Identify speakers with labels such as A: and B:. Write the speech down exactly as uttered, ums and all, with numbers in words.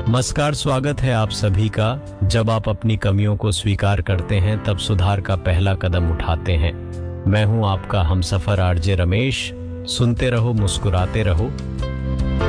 A: नमस्कार, स्वागत है आप सभी का। जब आप अपनी कमियों को स्वीकार करते हैं तब सुधार का पहला कदम उठाते हैं। मैं हूं आपका हमसफर आरजे रमेश। सुनते रहो, मुस्कुराते रहो।